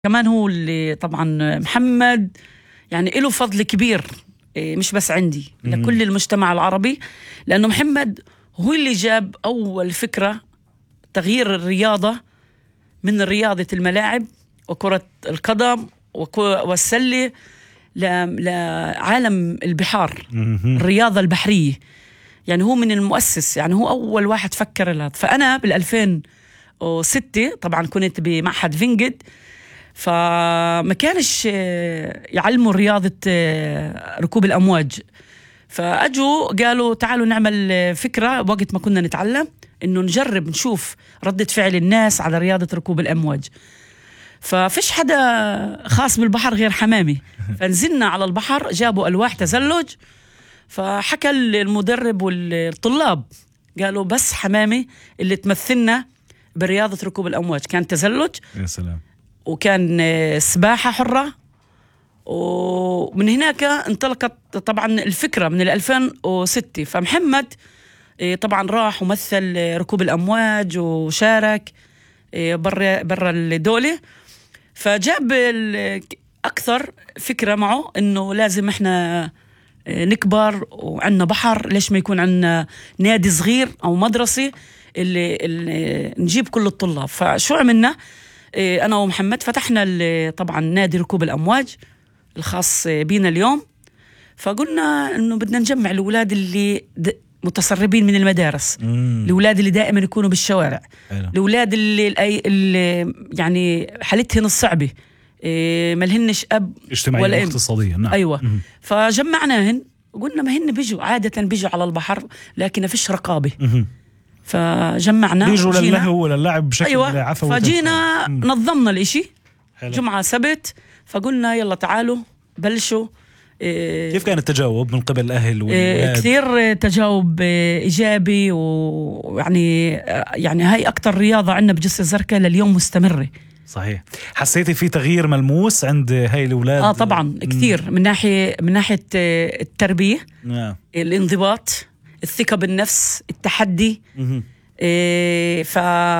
كمان هو اللي طبعا محمد يعني له فضل كبير، مش بس عندي، لكل المجتمع العربي، لأنه محمد هو اللي جاب أول فكرة تغيير الرياضة من رياضة الملاعب وكرة القدم والسلة لعالم البحار، الرياضة البحرية. يعني هو من المؤسس، يعني هو أول واحد فكر لهذا. فأنا بال2006 طبعا كنت بمعهد فينجد، فما كانش يعلموا رياضة ركوب الأمواج، فأجوا قالوا تعالوا نعمل فكرة وقت ما كنا نتعلم إنه نجرب نشوف ردة فعل الناس على رياضة ركوب الأمواج. ففيش حدا خاص بالبحر غير حمامي، فنزلنا على البحر، جابوا ألواح تزلج، فحكى المدرب والطلاب قالوا بس حمامي اللي تمثلنا برياضة ركوب الأمواج. كان تزلج، يا سلام، وكان سباحة حرة. ومن هناك انطلقت طبعا الفكرة من 2006. فمحمد طبعا راح ومثل ركوب الأمواج وشارك برا الدولة، فجاب أكثر فكرة معه إنه لازم إحنا نكبر وعنا بحر، ليش ما يكون عنا نادي صغير أو مدرسة اللي نجيب كل الطلاب. فشو عملنا أنا ومحمد؟ فتحنا طبعا نادي ركوب الأمواج الخاص بينا اليوم. فقلنا إنه بدنا نجمع الأولاد اللي متسربين من المدارس، الأولاد اللي دائما يكونوا بالشوارع، الأولاد اللي يعني حالتهن الصعبة، ما لهنش أب اجتماعيا ولا اقتصاديا. نعم. أيوة. فجمعناهن وقلنا ما هن بيجوا عادة بيجوا على البحر لكن فيش رقابة. فجمعنا بيجوا للهو وللعب بشكل أيوة. عفوي. فجينا نظمنا الاشي جمعة سبت، فقلنا يلا تعالوا بلشوا. كيف كان التجاوب من قبل الأهل والولاد؟ كثير تجاوب إيجابي، ويعني هاي أكتر رياضة عندنا بجسر الزرقاء لليوم مستمرة. صحيح. حسيتي في تغيير ملموس عند هاي الأولاد؟ طبعا كثير، من ناحية التربية، الانضباط، الثقة بالنفس، التحدي. ف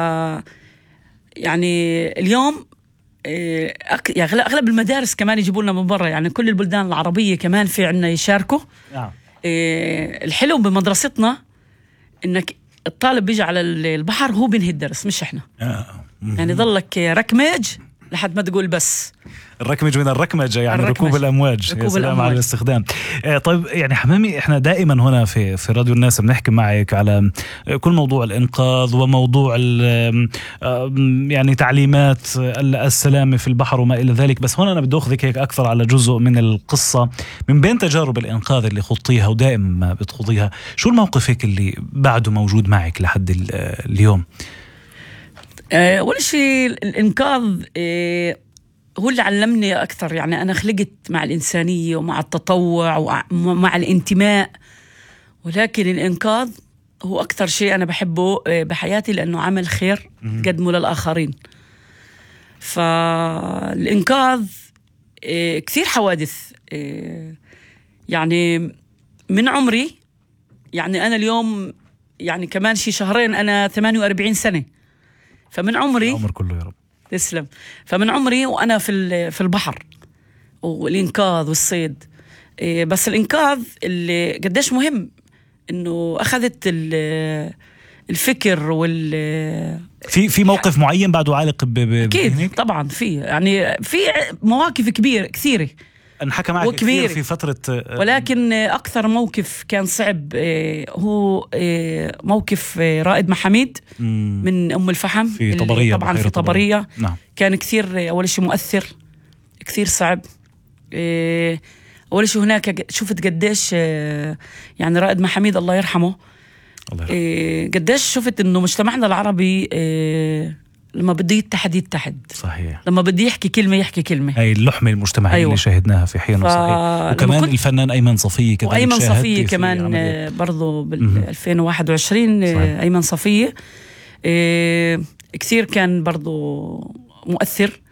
يعني اليوم يعني أغلب المدارس كمان يجيبوا لنا من برا، يعني كل البلدان العربية كمان في عنا يشاركوا. الحلو بمدرستنا إنك الطالب بيجي على البحر هو بينهي الدرس مش إحنا. يعني ضلك ركمج لحد ما تقول بس. الركمج من الركمجة، يعني ركوب الأمواج. يا سلام على الاستخدام. طيب يعني حمامي، احنا دائما هنا في راديو الناس بنحكي معك على كل موضوع الإنقاذ وموضوع يعني تعليمات السلامة في البحر وما إلى ذلك، بس هنا أنا بدي أخذك هيك أكثر على جزء من القصة من بين تجارب الإنقاذ اللي خضتيها ودائما بتخوضيها. شو الموقف اللي بعده موجود معك لحد اليوم؟ أول شيء الإنقاذ هو اللي علمني أكثر. يعني أنا خلقت مع الإنسانية ومع التطوع ومع الانتماء، ولكن الإنقاذ هو أكثر شيء أنا بحبه بحياتي، لأنه عمل خير قدمه للآخرين. فالإنقاذ كثير حوادث، يعني من عمري، يعني أنا اليوم يعني كمان شي شهرين أنا 48 سنة، فمن عمري العمر كله يا رب تسلم. فمن عمري وأنا في البحر والإنقاذ والصيد. بس الإنقاذ اللي قديش مهم إنه أخذت الفكر في موقف معين بعده عالق أكيد طبعا في مواقف كثيرة انحكى معك كثير في فترة، ولكن أكثر موقف كان صعب هو موقف رائد محميد من أم الفحم في طبرية. طبعا في طبرية. نعم. كان كثير أول شيء مؤثر، كثير صعب. أول شيء هناك شفت قديش يعني رائد محميد الله يرحمه، قديش شفت إنه مجتمعنا العربي لما بده يتحد. صحيح. لما بده يحكي كلمة هاي اللحمة المجتمعية. أيوة. اللي شاهدناها في حين. صحيح. وكمان الفنان أيمن صفية كمان، وأيمن صفية كمان برضو بال2021. أيمن صفية كثير كان برضو مؤثر.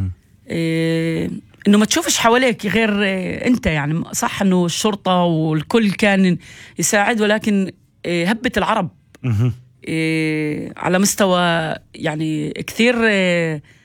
إنه ما تشوفش حواليك غير أنت. يعني صح إنه الشرطة والكل كان يساعد، ولكن هبة العرب على مستوى يعني كثير